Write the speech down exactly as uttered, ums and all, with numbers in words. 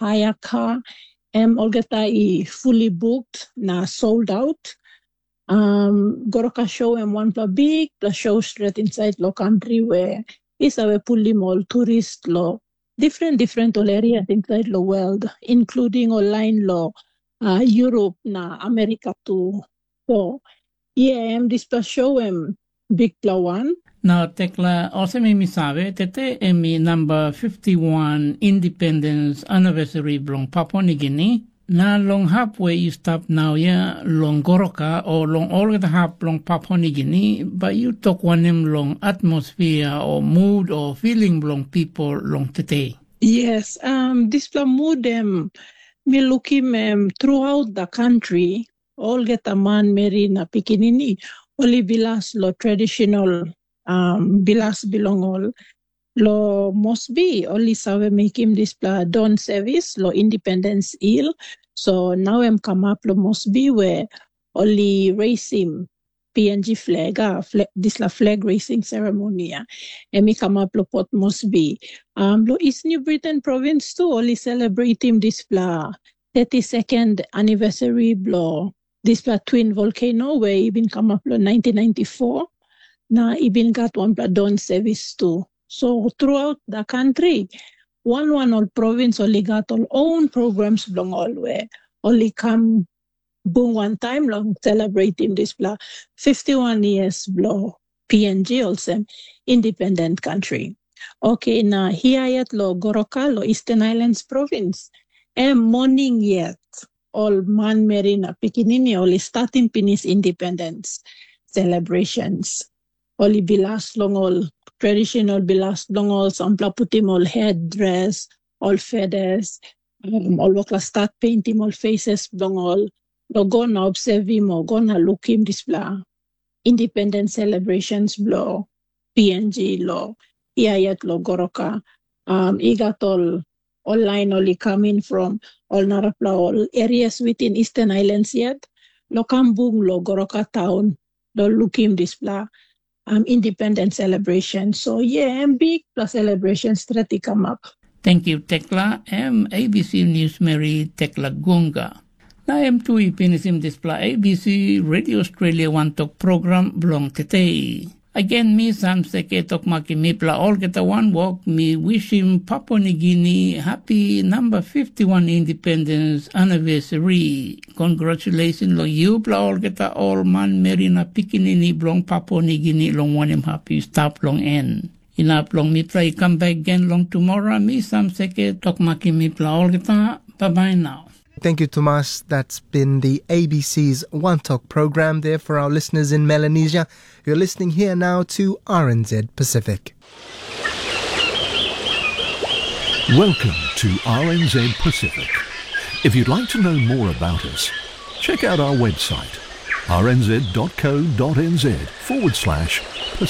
hire car. Um, Olgeta is fully booked, na sold out. Um, Goroka show em one pa big, the show straight inside lo country where is our fully mall tourist law, different different all areas inside the world, including online law, uh, Europe na America too. So yeah, um, this pa show em big pla one. Now, Tekla, also me mi sabe, tete e mi number fifty-one Independence Anniversary blong Papua New Guinea. Na long halfway you stop now, yeah, long Goroka or long all the half long Papua New Guinea, but you talk one them long atmosphere or mood or feeling long people long tete. Yes, um, this pla mood um, me looking um, throughout the country, all get a man marry na pikinini, only bilas lo traditional um bilas belong all lo must be only save make him this pla dawn service lo independence ill. So now I'm come up lo must be where only race him P N G flag, ah, flag this la flag racing ceremony. Ah. And me come up lo pot must be. Um lo East New Britain province too only celebrate him this pla thirty-second anniversary blow this pla twin volcano where he been come up lo nineteen ninety-four. Na even got one dawn service too. So throughout the country, one one all province only got all own programs belong all where only come boom one time long celebrating this blah fifty-one years blow P N G also independent country. Okay, now here yet lo Goroka lo Eastern Islands province. And morning yet all man marina pikinini only starting finish independence celebrations. Only bilas long all traditional bilas long all sampla put him all headdress, all feathers, um, all wakla start paint him all faces long all. No gonna observe him or gonna look him display. Independence celebrations blow P N G law. Here yet lo Goroka. Um he got all online only coming from all Narapla all areas within Eastern Islands yet. Lo Kambung lo Goroka town. Lo look him display. Um, independent celebration. So yeah, and big plus celebration strategy come up. Thank you, Tekla. I'm A B C News Mary Tekla Gunga. Na am tu ipinisim display A B C Radio Australia One Talk program belong today. Again, me Sam Seke Tok Maki Mipla all get a one walk. Me wish him Papua New Guinea happy number fifty-one independence anniversary. Congratulations lo you pla all get a all man merina pikinini blong Papua New Guinea long one him happy stop long end. Inap long Mipla come back again long tomorrow. Me Sam Seke Tok Maki Mipla all get a bye bye now. Thank you, Tomas. That's been the A B C's One Talk program there for our listeners in Melanesia. You're listening here now to R N Z Pacific. Welcome to R N Z Pacific. If you'd like to know more about us, check out our website, rnz.co.nz forward slash Pacific.